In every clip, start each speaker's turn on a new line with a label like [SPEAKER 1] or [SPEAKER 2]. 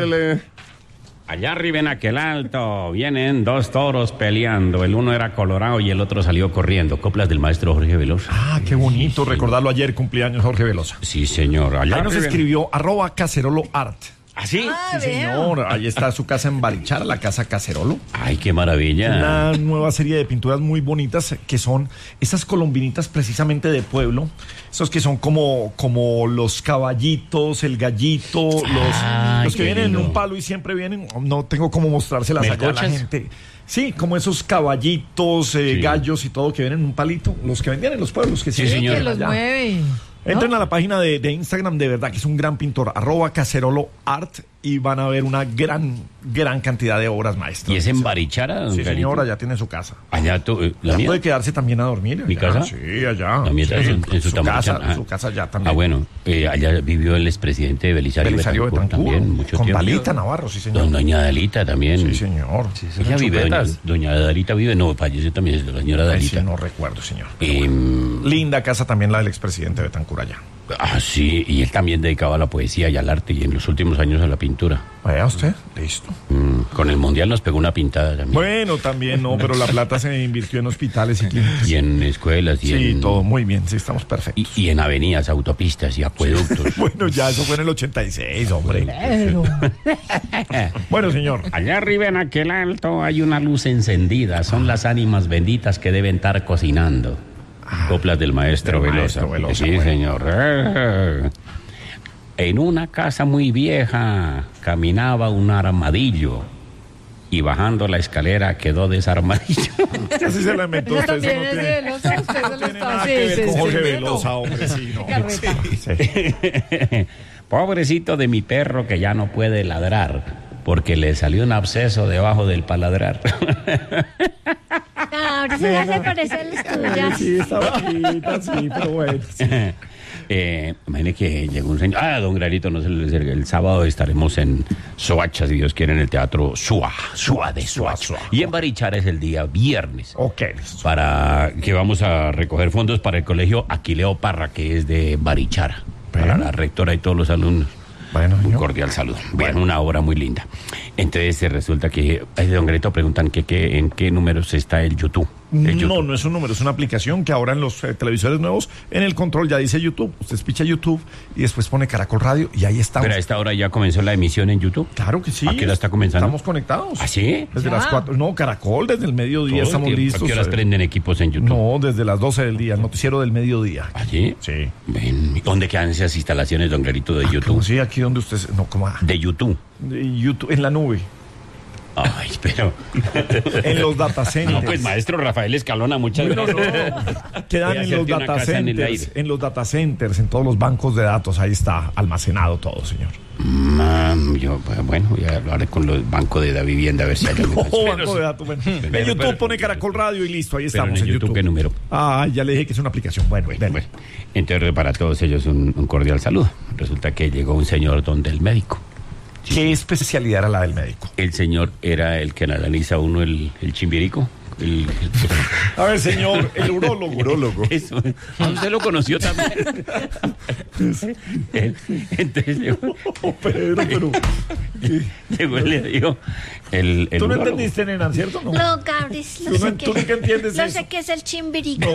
[SPEAKER 1] Espérele.
[SPEAKER 2] Allá arriba en aquel alto vienen dos toros peleando. El uno era colorado y el otro salió corriendo. Coplas del maestro Jorge Velosa.
[SPEAKER 1] Ah, qué bonito recordarlo ayer, cumpleaños Jorge Velosa.
[SPEAKER 2] Sí, señor. Allá
[SPEAKER 1] Ahí nos escribió @caceroloart.
[SPEAKER 2] ¿Ah, sí?
[SPEAKER 1] Sí, señor. Ahí está su casa en Barichara, la casa Cacerolo.
[SPEAKER 2] Ay, qué maravilla.
[SPEAKER 1] Una nueva serie de pinturas muy bonitas que son esas colombinitas precisamente de pueblo. Esos que son como los caballitos, el gallito, los que vienen en un palo y siempre vienen. No tengo cómo mostrárselas acá a la gente. Sí, como esos caballitos, gallos y todo que vienen en un palito. Los que vendían en los pueblos. Que
[SPEAKER 2] sí, señor.
[SPEAKER 3] Que los mueve.
[SPEAKER 1] Entren a la página de Instagram, de verdad que es un gran pintor, @caceroloart, y van a ver una gran cantidad de obras maestras.
[SPEAKER 2] ¿Y es en Barichara?
[SPEAKER 1] Sí, señora, allá tiene su casa.
[SPEAKER 2] Allá la mía.
[SPEAKER 1] Puede quedarse también a dormir.
[SPEAKER 2] ¿Mi casa?
[SPEAKER 1] Sí, allá.
[SPEAKER 2] La mía está en su
[SPEAKER 1] casa, su casa allá también.
[SPEAKER 2] Ah, bueno, allá vivió el expresidente de Belisario
[SPEAKER 1] Betancourt
[SPEAKER 2] también, mucho
[SPEAKER 1] con
[SPEAKER 2] tiempo.
[SPEAKER 1] Dalita Navarro, sí, señor.
[SPEAKER 2] Doña Dalita también.
[SPEAKER 1] Sí, señor.
[SPEAKER 2] Sí, ella vive, doña Dalita vive, no, falleció también la señora Dalita.
[SPEAKER 1] Sí, no recuerdo, señor. Bueno. Linda casa también la del expresidente Betancourt allá.
[SPEAKER 2] Ah, sí, y él también dedicaba a la poesía y al arte, y en los últimos años a la pintura.
[SPEAKER 1] Vaya usted, listo.
[SPEAKER 2] Con el Mundial nos pegó una pintada también.
[SPEAKER 1] Bueno, también no, pero la plata se invirtió en hospitales y clínicas.
[SPEAKER 2] Y en escuelas.
[SPEAKER 1] Sí, todo muy bien, sí, estamos perfectos.
[SPEAKER 2] Y en avenidas, autopistas y acueductos.
[SPEAKER 1] Bueno, ya eso fue en el 86, hombre. Bueno, señor.
[SPEAKER 2] Allá arriba en aquel alto hay una luz encendida, son las ánimas benditas que deben estar cocinando. Coplas del maestro Velosa. Sí, bueno. Señor. En una casa muy vieja caminaba un armadillo y bajando la escalera quedó desarmadillo.
[SPEAKER 1] Así se la inventó usted.
[SPEAKER 3] También es de Velosa, usted se lo está
[SPEAKER 1] haciendo. Jorge Velosa, hombre, sí, no.
[SPEAKER 3] Sí.
[SPEAKER 2] Pobrecito de mi perro que ya no puede ladrar porque le salió un absceso debajo del paladrar.
[SPEAKER 4] Ahora sí ya se parece a las tuyas.
[SPEAKER 1] Sí, está bonita, sí, pero bueno. Sí.
[SPEAKER 2] Imagine que llegó un señor. Don Granito, no se le acerque. El sábado estaremos en Soacha, si Dios quiere, en el teatro Sua de Soacha. Y en Barichara es el día viernes.
[SPEAKER 1] Ok.
[SPEAKER 2] Para que vamos a recoger fondos para el colegio Aquileo Parra, que es de Barichara. Para la rectora y todos los alumnos.
[SPEAKER 1] Bueno,
[SPEAKER 2] un cordial saludo. Bueno, una obra muy linda. Entonces resulta que don Greto preguntan en qué números está el YouTube.
[SPEAKER 1] No, no es un número, es una aplicación que ahora en los televisores nuevos, en el control ya dice YouTube. Usted picha YouTube y después pone Caracol Radio y ahí estamos.
[SPEAKER 2] Pero a esta hora ya comenzó la emisión en YouTube.
[SPEAKER 1] Claro que sí.
[SPEAKER 2] ¿A qué hora está comenzando?
[SPEAKER 1] Estamos conectados.
[SPEAKER 2] ¿Ah, sí?
[SPEAKER 1] Desde las 4. No, Caracol, desde el mediodía estamos listos.
[SPEAKER 2] ¿A qué horas prenden equipos en YouTube?
[SPEAKER 1] No, desde las 12 del día, el noticiero del mediodía.
[SPEAKER 2] ¿Ah, sí?
[SPEAKER 1] Sí.
[SPEAKER 2] ¿Dónde quedan esas instalaciones, don Granito, de YouTube?
[SPEAKER 1] Sí, aquí donde usted... No, ¿cómo?
[SPEAKER 2] De YouTube.
[SPEAKER 1] De YouTube, en la nube.
[SPEAKER 2] Ay, pero...
[SPEAKER 1] En los data centers.
[SPEAKER 2] No, pues maestro Rafael Escalona, muchas gracias.
[SPEAKER 1] No. Quedan en los data centers, en los data centers, en todos los bancos de datos, ahí está almacenado todo, señor.
[SPEAKER 2] Yo, bueno, voy a hablar con los bancos de la vivienda a ver si hay algo.
[SPEAKER 1] Banco de datos, bueno. En YouTube pone Caracol Radio y listo, ahí estamos.
[SPEAKER 2] En YouTube, ¿qué número?
[SPEAKER 1] Ya le dije que es una aplicación. Bueno.
[SPEAKER 2] Entonces, para todos ellos, un cordial saludo. Resulta que llegó un señor donde el médico.
[SPEAKER 1] ¿Qué especialidad era la del médico?
[SPEAKER 2] El señor era el que analiza uno el chimbirico.
[SPEAKER 1] A ver, señor, el urólogo.
[SPEAKER 2] Eso, usted lo conoció también. Entonces llegó.
[SPEAKER 1] Pero.
[SPEAKER 2] Llegó y le dijo.
[SPEAKER 1] Tú no entendiste, nena, ¿cierto?
[SPEAKER 4] No, Cabris,
[SPEAKER 1] ¿Tú nunca entiendes eso?
[SPEAKER 4] No sé qué es el chimbirico.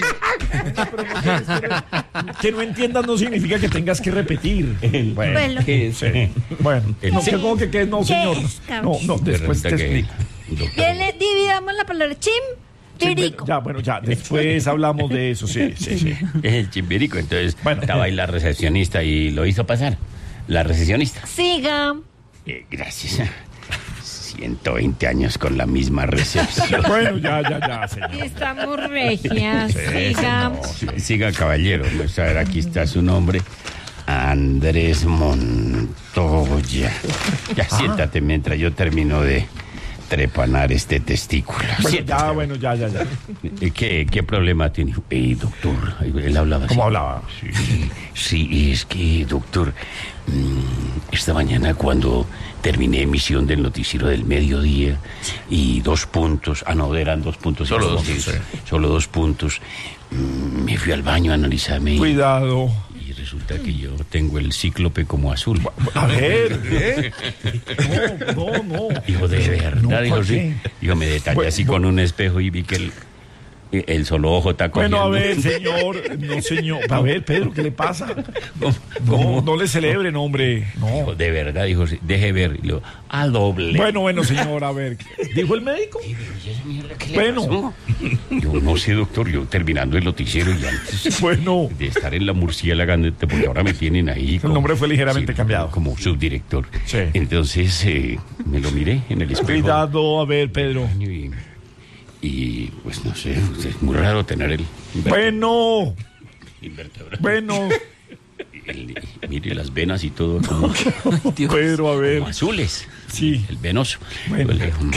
[SPEAKER 1] No. Que no entiendas no significa que tengas que repetir.
[SPEAKER 4] Bueno.
[SPEAKER 1] Bueno, ¿cómo que no, señor? No, después te explico.
[SPEAKER 4] Bien, dividamos la palabra chimbirico.
[SPEAKER 1] Ya, después hablamos de eso, sí.
[SPEAKER 2] El chimbirico, entonces estaba ahí la recepcionista y lo hizo pasar. La recepcionista.
[SPEAKER 4] Siga.
[SPEAKER 2] Gracias. 120 años con la misma recepción.
[SPEAKER 1] Bueno, ya, señor.
[SPEAKER 3] Estamos regias. Siga.
[SPEAKER 2] Siga, caballero. A ver, aquí está su nombre. Andrés Montoya. Ya siéntate mientras yo termino de trepanar este testículo.
[SPEAKER 1] Bueno, ya.
[SPEAKER 2] ¿Qué problema tiene? Doctor, él hablaba así.
[SPEAKER 1] ¿Cómo hablaba?
[SPEAKER 2] Sí, es que, doctor, esta mañana cuando terminé emisión del noticiero del mediodía y 2 puntos, eran 2 puntos.
[SPEAKER 1] Solo 2 puntos.
[SPEAKER 2] Solo 2 puntos. Me fui al baño a analizarme.
[SPEAKER 1] Cuidado.
[SPEAKER 2] Y resulta que yo tengo el cíclope como azul.
[SPEAKER 1] A ver, ¿qué? No.
[SPEAKER 2] Dijo, de verdad,
[SPEAKER 1] No,
[SPEAKER 2] dijo,
[SPEAKER 1] ¿por
[SPEAKER 2] sí.
[SPEAKER 1] qué?
[SPEAKER 2] Dijo, me detallé así con un espejo y vi que el solo ojo está cogiendo.
[SPEAKER 1] Bueno, a ver, señor. No, señor. A ver, Pedro, ¿qué le pasa? No le celebren, hombre. No.
[SPEAKER 2] Dijo, de verdad, dijo, sí, deje ver. Y luego, a doble.
[SPEAKER 1] Bueno, señor, a ver. ¿Dijo el médico?
[SPEAKER 2] ¿Y esa mierda qué le
[SPEAKER 1] Bueno.
[SPEAKER 2] pasó? Yo no sé, doctor, yo terminando el noticiero y antes
[SPEAKER 1] Bueno.
[SPEAKER 2] de estar en la murciélaga, porque ahora me tienen ahí.
[SPEAKER 1] El nombre fue ligeramente cambiado.
[SPEAKER 2] Como subdirector.
[SPEAKER 1] Sí.
[SPEAKER 2] Entonces, me lo miré en el espejo.
[SPEAKER 1] Cuidado, a ver, Pedro.
[SPEAKER 2] Y pues no sé, es muy raro tener el
[SPEAKER 1] Bueno.
[SPEAKER 2] invertebrado.
[SPEAKER 1] Bueno.
[SPEAKER 2] Mire las venas y todo como,
[SPEAKER 1] Pedro, a ver.
[SPEAKER 2] como azules.
[SPEAKER 1] Sí.
[SPEAKER 2] El venoso.
[SPEAKER 1] Bueno.
[SPEAKER 2] Yo le digo,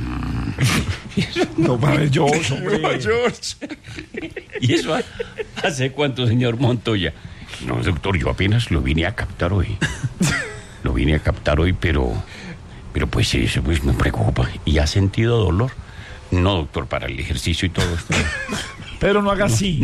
[SPEAKER 1] No, a ver, George, hombre.
[SPEAKER 2] ¿y eso hace cuánto, señor Montoya? No, doctor, yo apenas lo vine a captar hoy. Lo vine a captar hoy, pero pues eso pues me preocupa. ¿Y ha sentido dolor? No, doctor, para el ejercicio y todo esto.
[SPEAKER 1] Pedro, no haga así.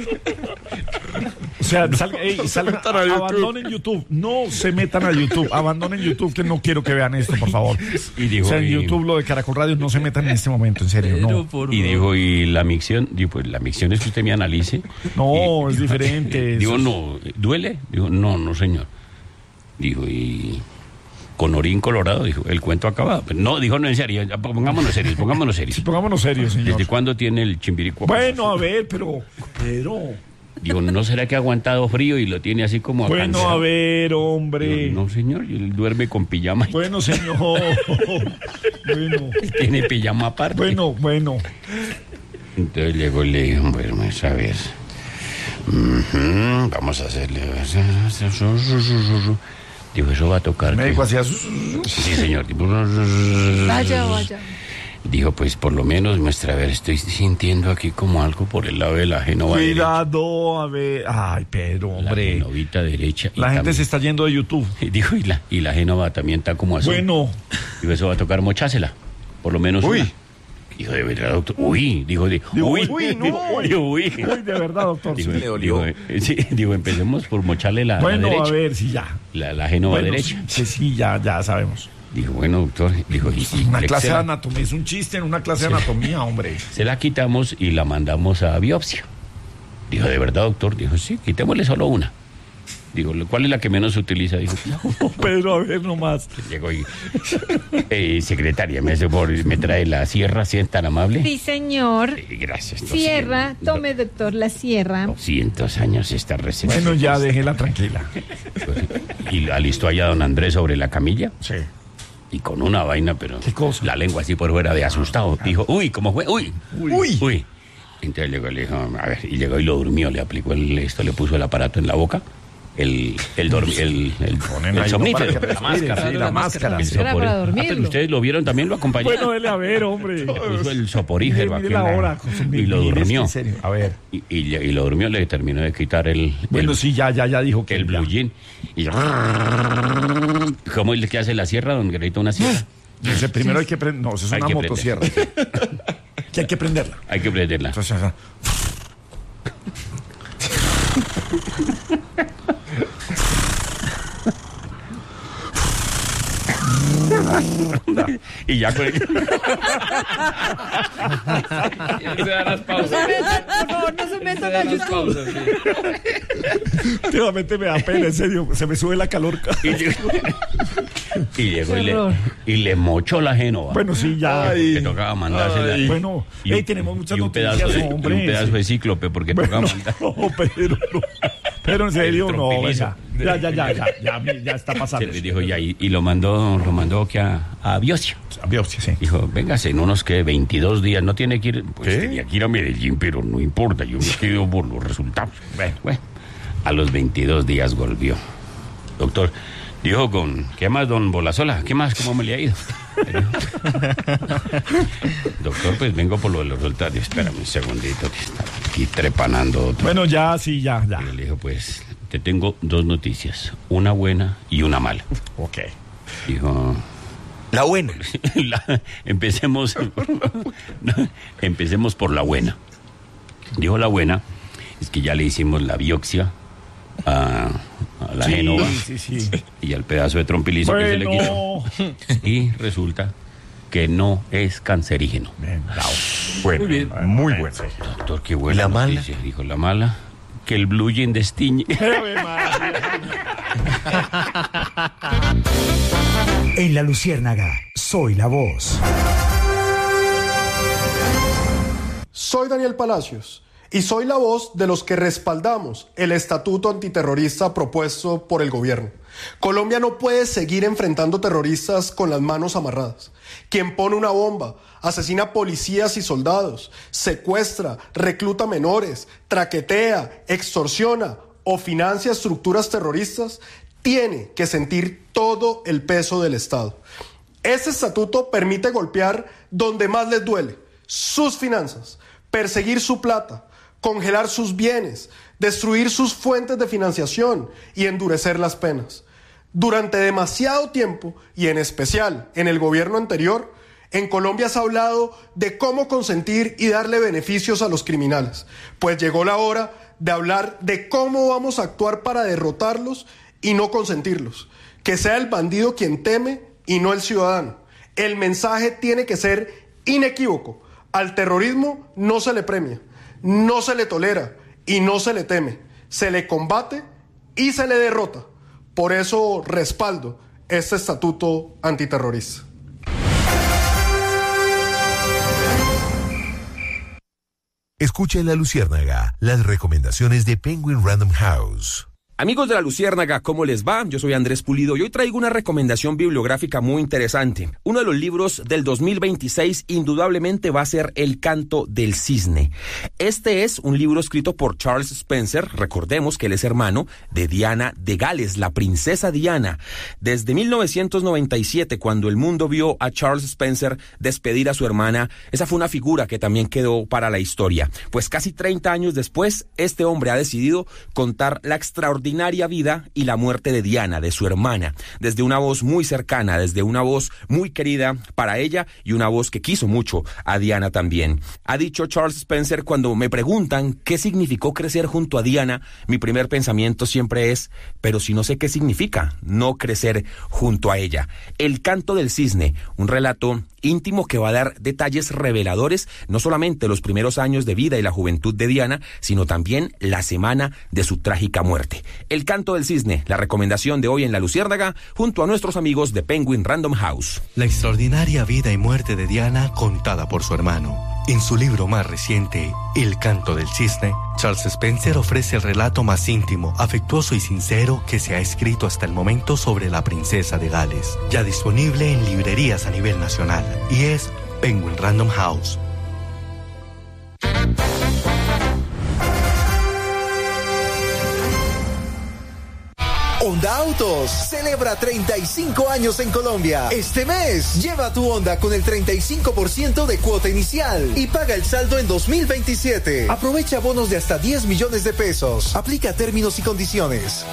[SPEAKER 1] O sea, abandonen YouTube. No se metan a YouTube. Abandonen YouTube, que no quiero que vean esto, por favor.
[SPEAKER 2] Y dijo,
[SPEAKER 1] o sea, en YouTube, lo de Caracol Radio, no se metan en este momento, en serio, no.
[SPEAKER 2] Y dijo, ¿y la micción? Digo, pues la micción es que usted me analice.
[SPEAKER 1] No, es diferente.
[SPEAKER 2] Digo,
[SPEAKER 1] Eso
[SPEAKER 2] no, ¿duele? Digo, no, señor. Dijo, ¿y con orín colorado? Dijo, el cuento acabado. Pero no, dijo, no, en serio, pongámonos serios.
[SPEAKER 1] Sí, pongámonos serios, señor.
[SPEAKER 2] ¿Desde cuándo tiene el chimbiricuá?
[SPEAKER 1] Bueno, a ver, pero...
[SPEAKER 2] Digo, ¿no será que ha aguantado frío y lo tiene así como
[SPEAKER 1] Bueno,
[SPEAKER 2] cansado?
[SPEAKER 1] a ver, hombre.
[SPEAKER 2] No, señor, él duerme con pijama.
[SPEAKER 1] Bueno, señor. Bueno.
[SPEAKER 2] Él tiene pijama aparte.
[SPEAKER 1] Bueno.
[SPEAKER 2] Entonces llegó y le dijo, bueno, a ver, vamos a hacerle... Dijo, eso va a tocar.
[SPEAKER 1] Me dijo así.
[SPEAKER 2] Sí, señor.
[SPEAKER 3] Vaya.
[SPEAKER 2] Dijo, pues por lo menos muestra, a ver, estoy sintiendo aquí como algo por el lado de la génova derecha.
[SPEAKER 1] Cuidado, a ver. Ay, Pedro,
[SPEAKER 2] La
[SPEAKER 1] hombre.
[SPEAKER 2] genovita derecha.
[SPEAKER 1] La gente se está yendo de YouTube.
[SPEAKER 2] Dijo, y la génova también está como azul.
[SPEAKER 1] Bueno.
[SPEAKER 2] Dijo, eso va a tocar mochásela. Por lo menos
[SPEAKER 1] Uy.
[SPEAKER 2] una. Dijo, de verdad, doctor. Uy, dijo,
[SPEAKER 1] Uy, no.
[SPEAKER 2] Uy,
[SPEAKER 1] De verdad, doctor.
[SPEAKER 2] Digo, empecemos por mocharle la
[SPEAKER 1] Bueno,
[SPEAKER 2] derecha.
[SPEAKER 1] a ver, sí, ya.
[SPEAKER 2] La génova
[SPEAKER 1] Bueno,
[SPEAKER 2] derecha.
[SPEAKER 1] Sí, ya sabemos.
[SPEAKER 2] Dijo, bueno, doctor. Dijo,
[SPEAKER 1] Una clase de anatomía, es un chiste en una clase de anatomía, hombre.
[SPEAKER 2] se la quitamos y la mandamos a biopsia. Dijo, ¿de verdad, doctor? Dijo, sí, quitémosle solo una. Digo, ¿cuál es la que menos se utiliza? Dijo,
[SPEAKER 1] Pedro, a ver nomás.
[SPEAKER 2] llegó y... secretaria, me trae la sierra, si es tan amable.
[SPEAKER 3] Sí, señor.
[SPEAKER 2] Gracias.
[SPEAKER 3] Sierra, tome, doctor, la sierra.
[SPEAKER 2] 200 años esta receta.
[SPEAKER 1] Bueno, ya déjela tranquila.
[SPEAKER 2] Y alistó allá don Andrés sobre la camilla.
[SPEAKER 1] Sí.
[SPEAKER 2] Y con una vaina, pero...
[SPEAKER 1] ¿Qué cosa?
[SPEAKER 2] La lengua así por fuera de asustado. Dijo, uy, ¿cómo fue? Uy.
[SPEAKER 1] Uy.
[SPEAKER 2] Entonces llegó y le dijo, a ver, y llegó y lo durmió, le aplicó esto, le puso el aparato en la boca. El somnífero,
[SPEAKER 1] la máscara. Sí, la máscara.
[SPEAKER 2] El
[SPEAKER 3] Era para dormirlo.
[SPEAKER 2] pero ustedes lo vieron también, lo acompañaron.
[SPEAKER 1] Bueno, dele a ver, hombre.
[SPEAKER 2] Le puso el soporífero
[SPEAKER 1] Mire
[SPEAKER 2] aquí
[SPEAKER 1] la
[SPEAKER 2] en
[SPEAKER 1] hora.
[SPEAKER 2] y lo durmió.
[SPEAKER 1] En serio. A ver.
[SPEAKER 2] Y lo durmió, le terminó de quitar
[SPEAKER 1] Bueno, sí, ya dijo que
[SPEAKER 2] el blue jean. Y ¿cómo es que hace la sierra, don Guerrito, una sierra?
[SPEAKER 1] Dice, primero hay que prender. No, eso es
[SPEAKER 2] Hay
[SPEAKER 1] una
[SPEAKER 2] que
[SPEAKER 1] motosierra. Que hay que prenderla.
[SPEAKER 2] Hay que prenderla.
[SPEAKER 1] Entonces,
[SPEAKER 2] Y ya con
[SPEAKER 3] No se metan a YouTube.
[SPEAKER 1] últimamente me da pena, en serio. Se me sube la calor.
[SPEAKER 2] Y llegó y le mochó la génova.
[SPEAKER 1] Bueno, sí, ya.
[SPEAKER 2] Que tocaba mandársela.
[SPEAKER 1] Bueno, tenemos muchas noticias, hombre.
[SPEAKER 2] Un pedazo de cíclope, porque tocaba
[SPEAKER 1] Bueno,
[SPEAKER 2] mandar.
[SPEAKER 1] no, pero en serio,
[SPEAKER 2] El
[SPEAKER 1] no.
[SPEAKER 2] trompilizo.
[SPEAKER 1] Ya está pasando.
[SPEAKER 2] Se le dijo ya, y lo mandó que a biopsia.
[SPEAKER 1] A biopsia, sí.
[SPEAKER 2] Dijo, véngase en unos que 22 días, no tiene que ir, pues tenía que ir a Medellín, pero no importa, yo me quedo por los resultados. Bueno, a los 22 días volvió. Doctor, dijo ¿qué más, don Bolasola? ¿Qué más? ¿Cómo me le ha ido? Doctor, pues vengo por lo de los resultados. Espérame un segundito, que está aquí trepanando otro.
[SPEAKER 1] Bueno, ya, sí, ya.
[SPEAKER 2] Y le dijo, pues, te tengo dos noticias, una buena y una mala.
[SPEAKER 1] Ok.
[SPEAKER 2] Dijo...
[SPEAKER 5] La buena.
[SPEAKER 2] Empecemos por la buena. Dijo, la buena es que ya le hicimos la biopsia a la Génova
[SPEAKER 1] Sí.
[SPEAKER 2] y al pedazo de trompilizo que se le quitó. Y resulta que no es cancerígeno.
[SPEAKER 1] Bien, bravo.
[SPEAKER 5] Bueno,
[SPEAKER 2] Muy bien.
[SPEAKER 5] muy bueno.
[SPEAKER 2] Doctor, qué buena
[SPEAKER 5] ¿La mala?
[SPEAKER 2] noticia, dijo la mala. Que el blue jean destiñe.
[SPEAKER 6] En La Luciérnaga, soy la voz.
[SPEAKER 7] Soy Daniel Palacios y soy la voz de los que respaldamos el estatuto antiterrorista propuesto por el gobierno. Colombia no puede seguir enfrentando terroristas con las manos amarradas. Quien pone una bomba, asesina policías y soldados, secuestra, recluta menores, traquetea, extorsiona o financia estructuras terroristas, tiene que sentir todo el peso del Estado. Este estatuto permite golpear donde más les duele, sus finanzas, perseguir su plata, congelar sus bienes, destruir sus fuentes de financiación y endurecer las penas. Durante demasiado tiempo, y en especial en el gobierno anterior, en Colombia se ha hablado de cómo consentir y darle beneficios a los criminales, pues llegó la hora de hablar de cómo vamos a actuar para derrotarlos y no consentirlos. Que sea el bandido quien teme y no el ciudadano. El mensaje tiene que ser inequívoco. Al terrorismo no se le premia, no se le tolera y no se le teme. Se le combate y se le derrota. Por eso respaldo este estatuto antiterrorista.
[SPEAKER 8] Escucha en La Luciérnaga las recomendaciones de Penguin Random House.
[SPEAKER 9] Amigos de La Luciérnaga, ¿cómo les va? Yo soy Andrés Pulido y hoy traigo una recomendación bibliográfica muy interesante. Uno de los libros del 2026 indudablemente va a ser El Canto del Cisne. Este es un libro escrito por Charles Spencer. Recordemos que él es hermano de Diana de Gales, la princesa Diana. Desde 1997, cuando el mundo vio a Charles Spencer despedir a su hermana, esa fue una figura que también quedó para la historia. Pues casi 30 años después, este hombre ha decidido contar la extraordinaria vida y la muerte de Diana, de su hermana, desde una voz muy cercana, desde una voz muy querida para ella y una voz que quiso mucho a Diana también. Ha dicho Charles Spencer: cuando me preguntan qué significó crecer junto a Diana, mi primer pensamiento siempre es, pero si no sé qué significa no crecer junto a ella. El Canto del Cisne, un relato íntimo que va a dar detalles reveladores, no solamente los primeros años de vida y la juventud de Diana, sino también la semana de su trágica muerte. El Canto del Cisne, la recomendación de hoy en La Luciérnaga, junto a nuestros amigos de Penguin Random House.
[SPEAKER 10] La extraordinaria vida y muerte de Diana contada por su hermano. En su libro más reciente, El Canto del Cisne, Charles Spencer ofrece el relato más íntimo, afectuoso y sincero que se ha escrito hasta el momento sobre la princesa de Gales, ya disponible en librerías a nivel nacional, y es Penguin Random House.
[SPEAKER 11] Honda Autos celebra 35 años en Colombia. Este mes, lleva tu Honda con el 35% de cuota inicial y paga el saldo en 2027. Aprovecha bonos de hasta 10 millones de pesos. Aplica términos y condiciones.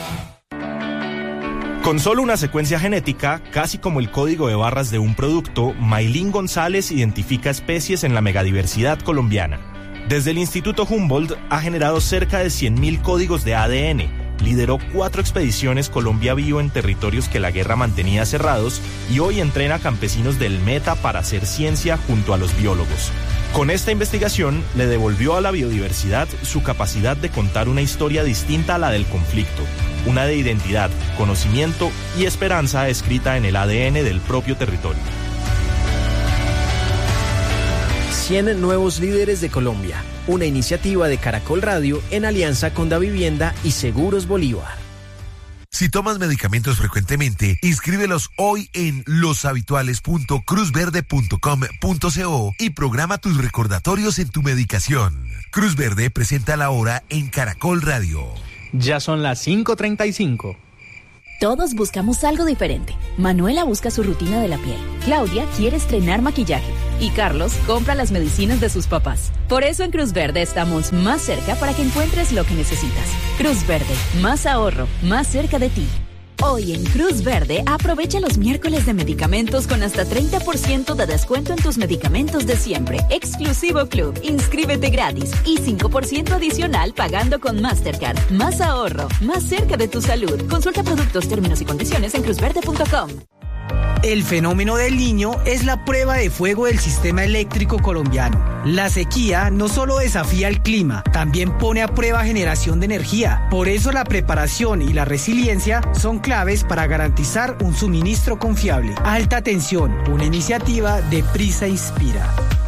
[SPEAKER 12] Con solo una secuencia genética, casi como el código de barras de un producto, Maylin González identifica especies en la megadiversidad colombiana. Desde el Instituto Humboldt ha generado cerca de 100.000 códigos de ADN. Lideró 4 expediciones Colombia Vivo en territorios que la guerra mantenía cerrados y hoy entrena a campesinos del Meta para hacer ciencia junto a los biólogos. Con esta investigación le devolvió a la biodiversidad su capacidad de contar una historia distinta a la del conflicto, una de identidad, conocimiento y esperanza escrita en el ADN del propio territorio.
[SPEAKER 13] 100 nuevos líderes de Colombia, una iniciativa de Caracol Radio en alianza con Davivienda y Seguros Bolívar.
[SPEAKER 8] Si tomas medicamentos frecuentemente, inscríbelos hoy en loshabituales.cruzverde.com.co y programa tus recordatorios en tu medicación. Cruz Verde presenta la hora en Caracol Radio.
[SPEAKER 14] Ya son las 5:35.
[SPEAKER 15] Todos buscamos algo diferente. Manuela busca su rutina de la piel. Claudia quiere estrenar maquillaje. Y Carlos compra las medicinas de sus papás. Por eso en Cruz Verde estamos más cerca para que encuentres lo que necesitas. Cruz Verde, más ahorro, más cerca de ti. Hoy en Cruz Verde, aprovecha los miércoles de medicamentos con hasta 30% de descuento en tus medicamentos de siempre. Exclusivo Club. Inscríbete gratis y 5% adicional pagando con Mastercard. Más ahorro, más cerca de tu salud. Consulta productos, términos y condiciones en cruzverde.com.
[SPEAKER 5] El fenómeno del Niño es la prueba de fuego del sistema eléctrico colombiano. La sequía no solo desafía el clima, también pone a prueba generación de energía. Por eso la preparación y la resiliencia son claves para garantizar un suministro confiable. Alta tensión, una iniciativa de Prisa Inspira.